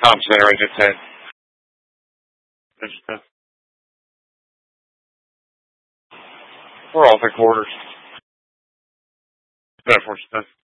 Comm Center, I just said. Just, we're all three quarters. That for stuff.